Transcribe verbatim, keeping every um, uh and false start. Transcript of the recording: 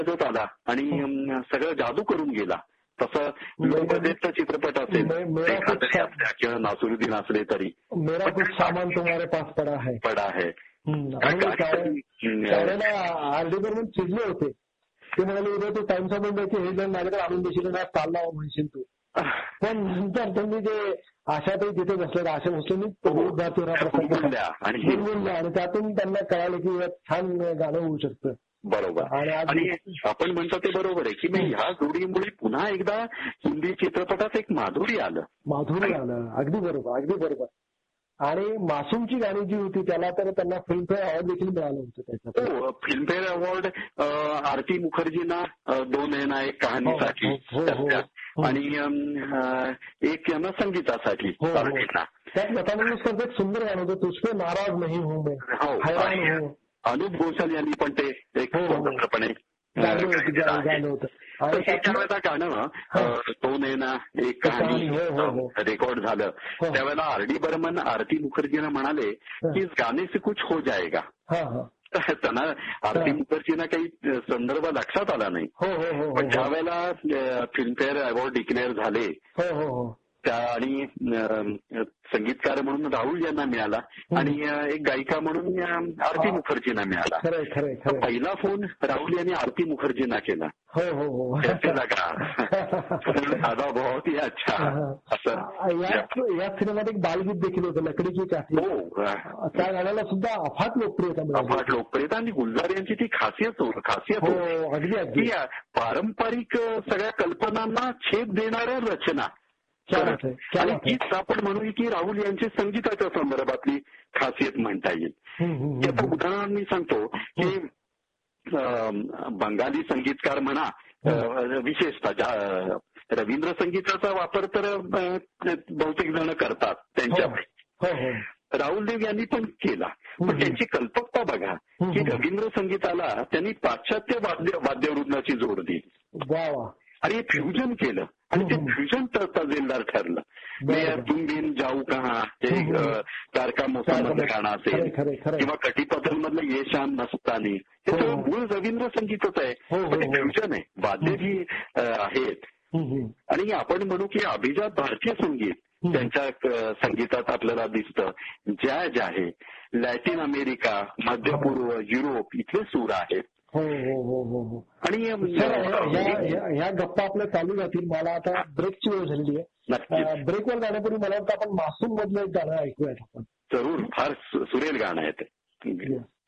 वाजत आला आणि अम, सगळं जादू करून गेला. तसं लो बजेटचा चित्रपट असेल मेरा रेखा कुछ तरी असल्या किंवा नासरुद्दीन असले तरी मेरा कुछ सामान तुम्हारे पास पडा है. पडा आहे. हम्म. काय आणि गाडी त्या- त्यावेळेला आर डी बर्मन चिडले होते. ते म्हणाले उद्या तू टाइम्स ऑफ इंडियाचे हे जण माझ्याकडे आणून देशील ना चालला म्हणशील तू. पण नंतर त्यांनी जे आशाताई तिथे बसले आशा भोसलेंनी गुणगुणल्या आणि गुणगुणल्या आणि त्यातून त्यांना कळालं की यात छान गाणं होऊ शकतं. बरोबर. आणि आज- आणि आपण म्हणतो ते बरोबर आहे की मग ह्या जोडीमुळे पुन्हा एकदा हिंदी चित्रपटात एक माधुरी आलं. माधुरी आलं. अगदी बरोबर अगदी बरोबर. आणि मासूमची गाणी जी होती त्याला तर त्यांना फिल्मफेअर अवॉर्ड देखील मिळालं होतं त्याच्यात. हो, फिल्मफेअर अवॉर्ड आरती मुखर्जींना अ, दोन आहे ना एक कहाणीसाठी हो, हो, हो, हो. आणि अम, एक आहे ना संगीतासाठी हो, हो. आरतीला. त्यात लता मंगेशकरचं एक सुंदर गाणं होतं तुझपे नाराज नाही हूं मैं. हो. हैरान आणि हूं. अनुप घोषाल यांनी पण ते एक हो, हो. स्वतंत्रपणे अ, गाणं होतं, गायलेलं आहे. गाणं होतं. तर आणि हे त्यातलं- त्यावेळेला गाणं अ, दोन आहे ना एक कहाणी, हो, हो, हो. कहाणी रेकॉर्ड झालं. हो. त्यावेळेला आर डी बर्मन आरती मुखर्जींना म्हणाले की गाणे से कुछ हो जाएगा. हा हा तर त्यांना आरती मुखर्जींना काही संदर्भ लक्षात आला नाही. हो हो हो पण ज्या वेळेला फिल्मफेअर अवॉर्ड डिक्लेअर झाले हो हो हो त्या आणि अ, संगीतकार म्हणून राहुल यांना मिळाला आणि अ, एक गायिका म्हणून अ, आरती मुखर्जींना मिळाला. खरंय खरंय तर खरंय. पहिला फोन राहुल यांनी आरती मुखर्जींना केला. हो हो हो कैसे लगा दादा बहुत ही अच्छा असं. या या सिनेमात एक बालगीत देखील होतं लकडी की काठी. हो, त्या गाण्याला सुद्धा अफाट लोकप्रियता मिळाली. अफाट लोकप्रियता आणि गुलजार यांची ती खासियत हो- खासियत हो होती अगदी अगदी. की पारंपरिक अ, सगळ्या कल्पनांना छेद देणाऱ्या रचना. क्या बात आहे, क्या आणि बात आहे. तीच आपण म्हणू की राहुल यांची संगीताच्या संदर्भातली खासियत म्हणता येईल. हम्म, हम्म, की आता हम्म. उदाहरण मी सांगतो की अं, बंगाली संगीतकार म्हणा अ, विशेषतः ज्या- रवींद्र संगीताचा वापर तर अ, बहुतेक जण करतात त्यांच्याकडे. हो हो राहुल देव यांनी पण केला. पण हम्म. त्यांची कल्पकता बघा की हम्म. रवींद्र संगीताला त्यांनी पाश्चात्य वाद्य वाद्यवृंदाची जोड दिली वा वा. आणि हे फ्युजन केलं आणि ते हम्म. फ्युजन तजेलदार ठरलं. बरोबर. मैं तुम बिन जाऊ कहा हे हम्म. अ, तारका मोसम मधलं गाणं असेल खरंय, खरंय, खरंय. किंवा कटीपतल मधलं ये शान नसतानी हे हो. सगळं मूळ रवींद्र संगीतच आहे. हो, हो, पण ते हो. फ्युजन आहे. वाद्य जी अ, आहेत हम्म, हम्म. आणि आपण म्हणू की अभिजात भारतीय संगीत हम्म. त्यांच्या अ, संगीतात आपल्याला दिसतं. जॅज आहे, लॅटिन अमेरिका, मध्य पूर्व, युरोप इथले सूर आहेत. हो हो हो हो हो. आणि अ, सर ह्या ह्या- ह्या गप्पा आपल्या चालू राहतील. मला आता ब्रेकची वेळ झालेली आहे. नक्कीच ब्रेकवर जाण्यापूर्वी मला वाटतं आपण मासूम मधलं एक गाणं ऐकूयात आपण. जरूर फार सु- सुरेल गाणं आहे ते. Yes.